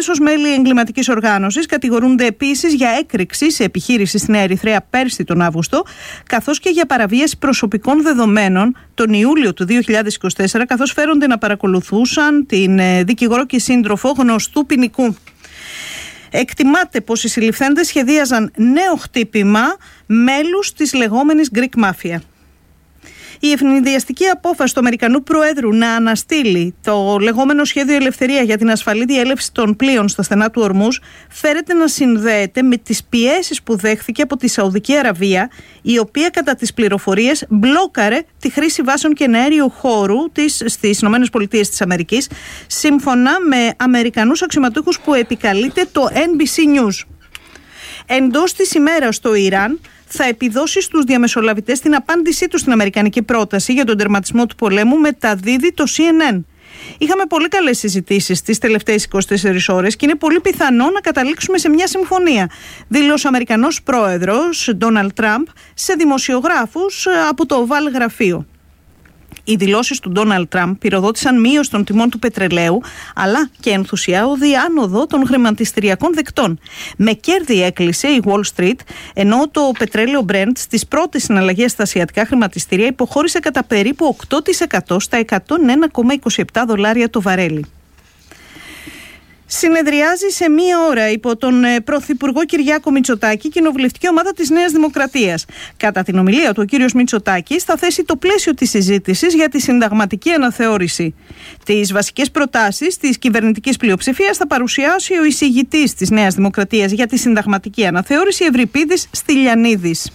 συμμετέχοντες ως μέλη εγκληματικής οργάνωσης κατηγορούνται επίσης για έκρηξη σε επιχείρηση στην Ερυθρέα πέρσι τον Αύγουστο, καθώς και για παραβίαση προσωπικών δεδομένων τον Ιούλιο του 2024, καθώς φέρονται να παρακολουθούσαν την δικηγόρο και σύντροφο γνωστού ποινικού. Εκτιμάται πως οι συλληφθέντες σχεδίαζαν νέο χτύπημα μέλους της λεγόμενης Greek Mafia. Η ευνηδιαστική απόφαση του Αμερικανού Προέδρου να αναστείλει το λεγόμενο σχέδιο ελευθερία για την ασφαλή διέλευση των πλοίων στα στενά του Ορμούζ φέρεται να συνδέεται με τις πιέσεις που δέχθηκε από τη Σαουδική Αραβία, η οποία κατά τις πληροφορίες μπλόκαρε τη χρήση βάσεων και εναέριου χώρου στις ΗΠΑ, σύμφωνα με Αμερικανούς αξιωματούχους που επικαλείται το NBC News. Εντός της ημέρας το Ιράν θα επιδώσει στους διαμεσολαβητές την απάντησή τους στην αμερικανική πρόταση για τον τερματισμό του πολέμου, μεταδίδει το CNN. Είχαμε πολύ καλές συζητήσεις τις τελευταίες 24 ώρες και είναι πολύ πιθανό να καταλήξουμε σε μια συμφωνία, δήλωσε ο Αμερικανός πρόεδρος Ντόναλντ Τραμπ σε δημοσιογράφους από το Oval γραφείο. Οι δηλώσεις του Ντόναλντ Τραμπ πυροδότησαν μείωση των τιμών του πετρελαίου, αλλά και ενθουσιώδη άνοδο των χρηματιστηριακών δεκτών. Με κέρδη έκλεισε η Wall Street, ενώ το πετρέλαιο Brent στις πρώτες συναλλαγές στα ασιατικά χρηματιστήρια υποχώρησε κατά περίπου 8% στα $101,27 το βαρέλι. Συνεδριάζει σε μία ώρα υπό τον Πρωθυπουργό Κυριάκο Μητσοτάκη κοινοβουλευτική ομάδα της Νέας Δημοκρατίας. Κατά την ομιλία του, ο κύριος Μητσοτάκης θα θέσει το πλαίσιο της συζήτησης για τη συνταγματική αναθεώρηση. Τις βασικές προτάσεις της κυβερνητικής πλειοψηφίας θα παρουσιάσει ο εισηγητής της Νέας Δημοκρατίας για τη συνταγματική αναθεώρηση, Ευρυπίδης Στυλιανίδης.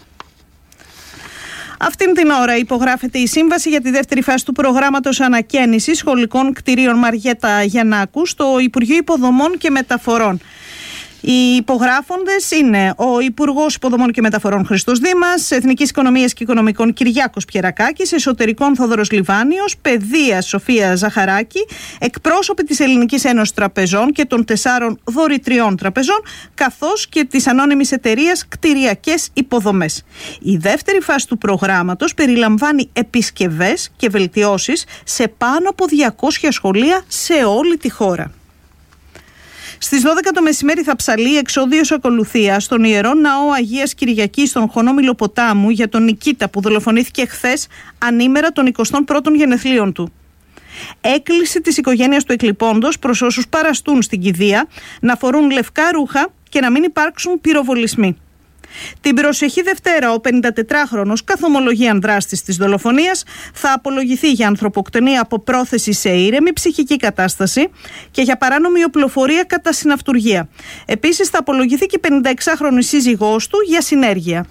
Αυτήν την ώρα υπογράφεται η σύμβαση για τη δεύτερη φάση του προγράμματος ανακαίνησης σχολικών κτηρίων Μαριέτα Γιαννάκου στο Υπουργείο Υποδομών και Μεταφορών. Οι υπογράφοντες είναι ο Υπουργός Υποδομών και Μεταφορών Χριστός Δήμας, Εθνικής Οικονομίας και Οικονομικών Κυριάκος Πιερακάκης, Εσωτερικών Θόδωρος Λιβάνιος, Παιδείας Σοφία Ζαχαράκη, εκπρόσωποι της Ελληνικής Ένωσης Τραπεζών και των 4 δωρητριών τραπεζών, καθώς και της ανώνυμης εταιρείας Κτηριακές Υποδομές. Η δεύτερη φάση του προγράμματος περιλαμβάνει επισκευές και βελτιώσεις σε πάνω από 200 σχολεία σε όλη τη χώρα. Στις 12 το μεσημέρι θα ψαλεί εξόδιος ακολουθία στον Ιερό Ναό Αγίας Κυριακής στον Χωνόμηλο Ποτάμου για τον Νικήτα που δολοφονήθηκε χθες ανήμερα των 21ων γενεθλίων του. Έκκληση της οικογένειας του εκλειπώντος προς όσους παραστούν στην κηδεία να φορούν λευκά ρούχα και να μην υπάρξουν πυροβολισμοί. Την προσεχή Δευτέρα, ο 54χρονος καθομολογίαν δράστης της δολοφονίας θα απολογηθεί για ανθρωποκτονία από πρόθεση σε ήρεμη ψυχική κατάσταση και για παράνομη οπλοφορία κατά συναυτουργία. Επίσης θα απολογηθεί και 56χρονη σύζυγός του για συνέργεια.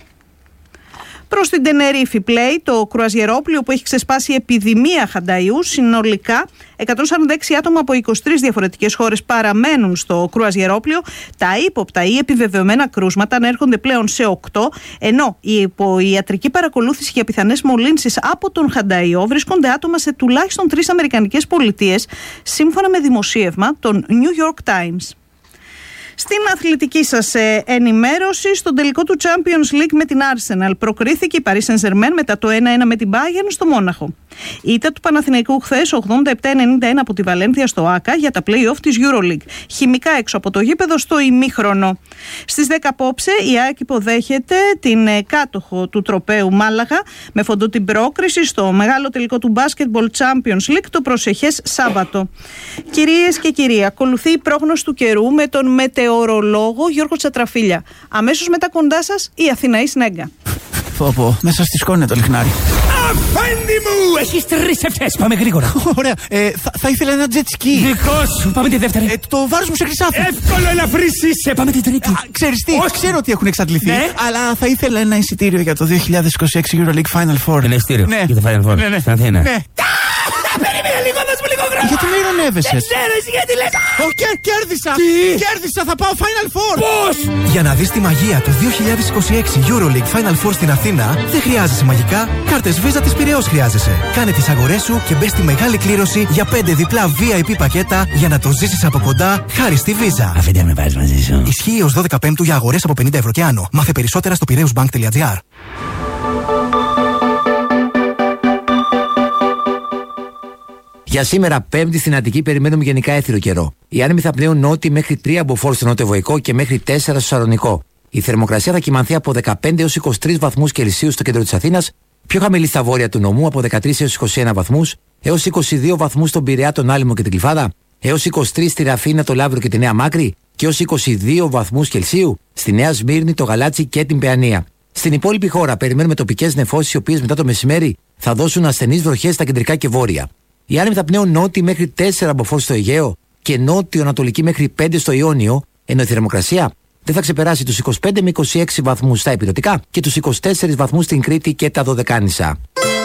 Προς την Τενερίφη πλέει το κρουαζιερόπλοιο που έχει ξεσπάσει επιδημία χανταϊού. Συνολικά 146 άτομα από 23 διαφορετικές χώρες παραμένουν στο κρουαζιερόπλοιο. Τα ύποπτα ή επιβεβαιωμένα κρούσματα ανέρχονται πλέον σε 8, ενώ υπό ιατρική παρακολούθηση για πιθανές μολύνσεις από τον χανταϊό βρίσκονται άτομα σε τουλάχιστον 3 αμερικανικές πολιτείες, σύμφωνα με δημοσίευμα των New York Times. Στην αθλητική σας ενημέρωση, στον τελικό του Champions League με την Arsenal προκρίθηκε η Paris Saint-Germain μετά το 1-1 με την Bayern στο Μόναχο. Η ήττα του Παναθηναϊκού χθες 87-91 από τη Βαλένθια στο ΆΚΑ για τα play-off της EuroLeague. Χημικά έξω από το γήπεδο στο ημίχρονο. Στις 10 απόψε η ΑΕΚ υποδέχεται την κάτοχο του τροπαίου Μάλαγα με φοντό την πρόκριση στο μεγάλο τελικό του Basketball Champions League το προσεχές Σάββατο. Κυρίες και κύριοι, ακολουθεί η πρόγνωση του καιρού με τον μετεωρολόγο Γιώργο Τσατραφίλια. Αμέσως μετά κοντά σας η Αθηναή Σνέγκα. Πω, μέσα στη σκόνη το λιχνάρι. Αφέντη μου! Έχεις 3 ευτές, πάμε γρήγορα. Ωραία, θα ήθελα ένα jet ski. Δικό σου, πάμε τη δεύτερη. Το βάρος μου σε χρυσάφι. Εύκολο, ελαφρύς είσαι, πάμε την τρίτη. Ξέρεις τι, ξέρω ότι έχουν εξαντληθεί, ναι. Αλλά θα ήθελα ένα εισιτήριο για το 2026 EuroLeague Final Four. Ένα εισιτήριο, ναι. Για το Final Four, ναι. στην Αθήνα. Ναι. Περίμενε λίγο, δώσ' μου λίγο χρόνο. Γιατί με ειρωνεύεσαι? Δεν ξέρω εσύ γιατί λες. Κέρδισα! Τι? Κέρδισα, θα πάω Final Four! Πώς? Για να δεις τη μαγεία του 2026 EuroLeague Final Four στην Αθήνα, δεν χρειάζεσαι μαγικά, κάρτες Visa της Πειραιώς χρειάζεσαι. Κάνε τις αγορές σου και μπες στη μεγάλη κλήρωση για 5 διπλά VIP πακέτα για να το ζήσεις από κοντά χάρη στη Visa. Αφήντε με πας μαζί σου. Ισχύει ως 12 Πέμπτου για αγορές από 50 ευρώ και άνω. Μάθε περισσότερα στο piraeusbank.gr. Για σήμερα, Πέμπτη στην Αττική, περιμένουμε γενικά έθυρο καιρό. Οι άνεμοι θα πνέουν νότιοι μέχρι 3 από φόρ στο νότιο-βορικό και μέχρι 4 στο Σαλονικό. Η θερμοκρασία θα κυμανθεί από 15 έως 23 βαθμούς Κελσίου στο κέντρο της Αθήνας, πιο χαμηλή στα βόρεια του νομού από 13 έως 21 βαθμούς, έως 22 βαθμούς στον Πειραιά, τον Άλυμο και την Κλιβάδα, έως 23 στη Ραφίνα, το Λαύριο και τη Νέα Μάκρη και έως 22 βαθμούς Κελσίου στη Νέα Σμύρνη, το Γαλάτσι και την Παιανία. Στην υπόλοιπη χώρα περιμένουμε τοπικές νεφώσεις, οι οποίες μετά το μεσημέρι θα δώσουν ασθενείς βροχές στα κεντρικά και βόρεια. Οι άνεμοι θα πνέουν νότιοι μέχρι 4 από φόρ στο Αιγαίο και νότιο-ανατολική μέχρι 5 στο Ιόνιο, ενώ η θερμοκρασία δεν θα ξεπεράσει τους 25 με 26 βαθμούς στα ηπειρωτικά και τους 24 βαθμούς στην Κρήτη και τα Δωδεκάνησα.